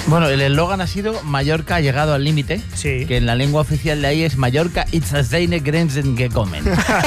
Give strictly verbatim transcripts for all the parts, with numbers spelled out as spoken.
Bueno, el eslogan ha sido Mallorca ha llegado al límite, sí. que en la lengua oficial de ahí es Mallorca it's a seine Grenzen gekommen.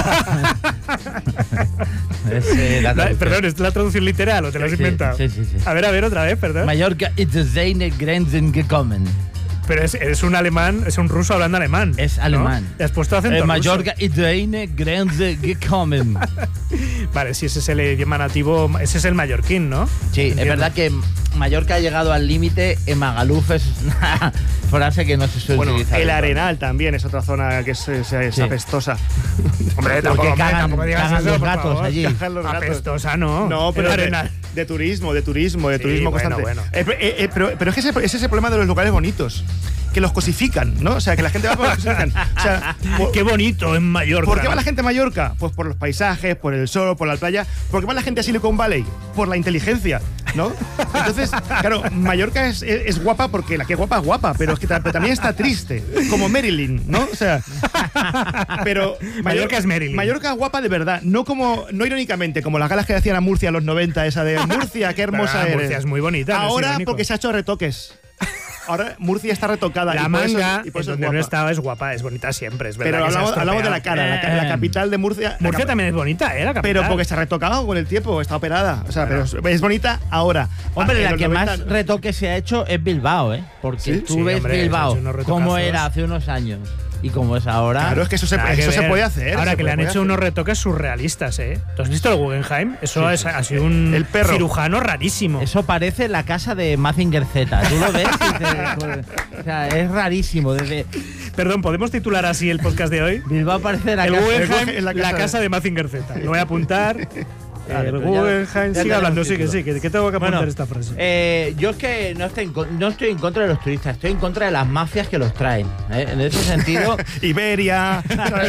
es, eh, la la, perdón, ¿es la traducción literal o te lo has sí, inventado? Sí, sí, sí. A ver, a ver, otra vez, perdón. Mallorca it's a seine Grenzen gekommen. Pero es, es un alemán, es un ruso hablando alemán. Es alemán. ¿No? ¿Te has puesto acento eh, ruso? Mallorca it's a seine Grenzen gekommen. Vale, si ese es el idioma nativo, ese es el mallorquín, ¿no? Sí, Entiendo. Es verdad que Mallorca ha llegado al límite, en Magaluf es una frase que no se suele bueno, utilizar. El Arenal también es otra zona que es, es, es sí. apestosa. Hombre, tampoco, Porque cagan, tampoco digas cagan eso, los por gatos favor. allí. Cagan los gatos. Apestosa, no. No, pero el de, Arenal. de turismo, de turismo, de sí, turismo bueno, constante. Bueno. Eh, eh, eh, pero, pero es que ese, ese es el problema de los lugares bonitos. Que los cosifican, ¿no? O sea, que la gente va por los cosifican. O sea, por, qué bonito en Mallorca. ¿Por qué va la gente a Mallorca? Pues por los paisajes, por el sol, por la playa. ¿Por qué va la gente a Silicon Valley? Por la inteligencia, ¿no? Entonces, claro, Mallorca es, es, es guapa porque la que es guapa es guapa, pero es que pero también está triste, como Marilyn, ¿no? O sea, pero Mallorca, Mallorca es Marilyn. Mallorca es guapa de verdad, no como no irónicamente, como las galas que hacían a Murcia en los noventa, esa de Murcia, qué hermosa eres. Murcia es muy bonita. Ahora no es porque se ha hecho retoques. Ahora Murcia está retocada. La y por manga, eso, y por eso donde es no estaba, es guapa, es bonita siempre, es verdad. Pero que hablamos, hablamos de la cara, eh, la, la capital de Murcia. Murcia también es bonita, ¿eh? La capital. Pero porque se ha retocado con el tiempo, está operada. O sea, bueno. pero es bonita ahora. Hombre, ah, la que noventa... más retoque se ha hecho es Bilbao, ¿eh? Porque ¿Sí? tú sí, ves hombre, Bilbao como era hace unos años y como es ahora. Claro, es que eso se, Nada eso que se puede hacer. Ahora que le han hecho hacer. unos retoques surrealistas, ¿eh? ¿Tú has visto el Guggenheim? Eso sí, es, sí. ha sido un el perro. cirujano rarísimo. Eso parece la casa de Mazinger Z. Tú lo ves y te, o sea, es rarísimo. Desde... Perdón, ¿podemos titular así el podcast de hoy? Bilbao parece la el casa, Guggenheim, el, la casa, la casa de, de Mazinger Z. Lo voy a apuntar. Vale, el Guggenheim, sigue hablando, sí, que sí, que, que tengo que apuntar bueno, esta frase. Eh, yo es que no estoy, en, no estoy en contra de los turistas, estoy en contra de las mafias que los traen. ¿eh? En ese sentido. Iberia.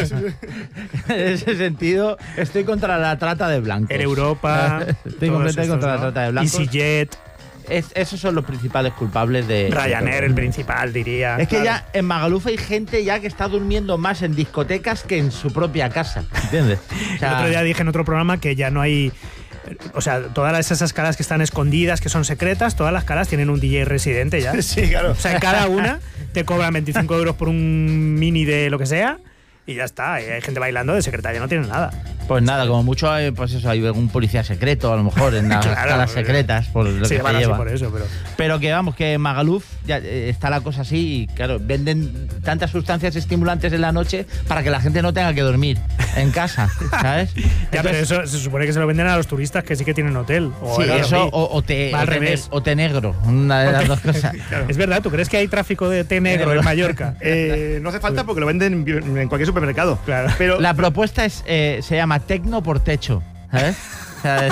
En ese sentido, estoy contra la trata de blancos. En Europa. Estoy completamente contra ¿no? la trata de blancos. EasyJet. Es, esos son los principales culpables de... Ryanair, de el principal, diría. Es que claro. ya en Magaluf hay gente ya que está durmiendo más en discotecas que en su propia casa, ¿entiendes? O sea, el otro día dije en otro programa que ya no hay... O sea, todas esas calas que están escondidas, que son secretas, todas las calas tienen un D J residente ya. Sí, claro. O sea, cada una te cobran veinticinco euros por un mini de lo que sea y ya está. Y hay gente bailando, de secretaria no tiene nada. Pues nada, como mucho hay, pues eso, hay algún policía secreto, a lo mejor, en las claro, calas secretas, por lo sí, que van se así lleva. por eso, pero... pero que vamos, que en Magaluf ya eh, está la cosa así y claro, venden tantas sustancias estimulantes en la noche para que la gente no tenga que dormir en casa, ¿sabes? Ya, Entonces, pero eso se supone que se lo venden a los turistas que sí que tienen hotel. O sí, Airbnb. eso, o, o, té, al o, té revés. o té negro, una de las dos cosas. Claro. Es verdad, ¿tú crees que hay tráfico de té negro en Mallorca? Eh, no hace falta porque lo venden en cualquier supermercado. Claro. Pero La propuesta es eh, se llama Tecno por techo, ¿sabes? O sea,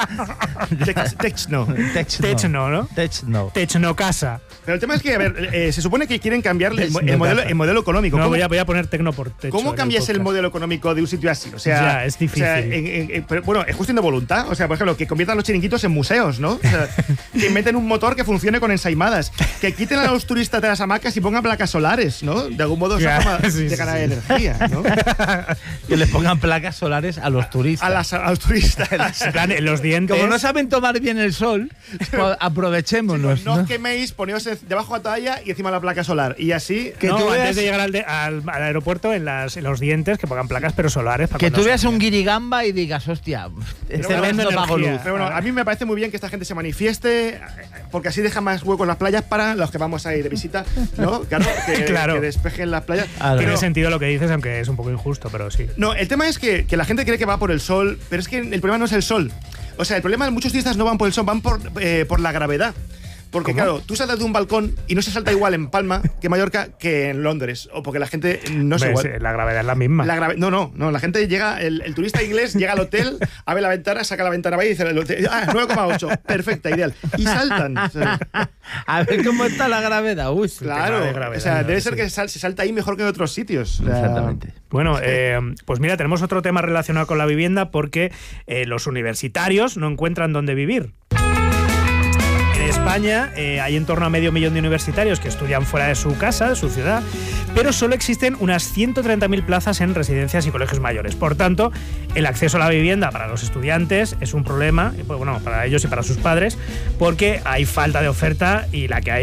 Techno. Techno. Techno, ¿no? Techno. Techno casa. Pero el tema es que, a ver, eh, se supone que quieren cambiar el, el, modelo, el modelo económico. No, ¿Cómo, voy a, voy a poner tecno por techo. ¿Cómo cambias el, el modelo económico de un sitio así? O sea, ya, es difícil. O sea, en, en, en, pero, bueno, es cuestión de voluntad. O sea, por ejemplo, que conviertan los chiringuitos en museos, ¿no? O sea, que inventen un motor que funcione con ensaimadas. Que quiten a los turistas de las hamacas y pongan placas solares, ¿no? De algún modo esa forma sí, de sí, ganar sí. energía, ¿no? Que les pongan placas solares a los turistas. A, las, a los turistas. En plan, en los dientes. Como no saben tomar bien el sol, pues aprovechémonos. No os ¿no? queméis, poneos debajo de la toalla y encima la placa solar. Y así. Que no, tú antes veas- de llegar al, de- al- al aeropuerto, en, las, en los dientes, que pongan placas pero solares. Para Que cuando tú veas se- un guirigamba y digas, hostia, este bueno, vendo energía. Magaluf. Pero bueno, a mí me parece muy bien que esta gente se manifieste, porque así deja más huecos las playas para los que vamos a ir de visita, ¿no? Claro, que, Claro. que despejen las playas. Ah, Tiene Pero- sentido lo que dices, aunque es un poco injusto, pero sí. no, el tema es que, que la gente cree que va por el sol, pero es que el problema no es el sol. O sea, el problema es que muchos turistas no van por el sol, van por, eh, por la gravedad. Porque, ¿Cómo? claro, tú saltas de un balcón y no se salta igual en Palma que en Mallorca que en Londres. O porque la gente no es Ves, igual. eh, La gravedad es la misma. La grave- no, no, no. La gente llega, el, el turista inglés llega al hotel, abre la ventana, saca la ventana y dice: el hotel, ah, nueve coma ocho, perfecta, ideal. Y saltan. O sea, A ver cómo está la gravedad. Uy, claro. tema de gravedad, O sea, debe sí. ser que sal- se salta ahí mejor que en otros sitios. O sea, Exactamente. Bueno, eh, pues mira, tenemos otro tema relacionado con la vivienda porque eh, los universitarios no encuentran dónde vivir. En España eh, hay en torno a medio millón de universitarios que estudian fuera de su casa, de su ciudad, pero solo existen unas ciento treinta mil plazas en residencias y colegios mayores. Por tanto, el acceso a la vivienda para los estudiantes es un problema, pues, bueno, para ellos y para sus padres, porque hay falta de oferta y la que hay